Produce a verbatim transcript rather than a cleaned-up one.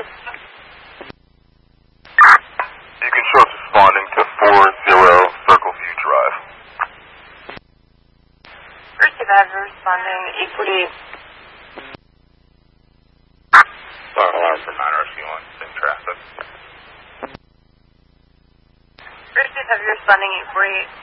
You can show us responding to four zero Circle View Drive. First Survivor responding eight forty-eight. Sorry, alarm for nine R C one, same traffic. First Survivor responding eight forty-eight.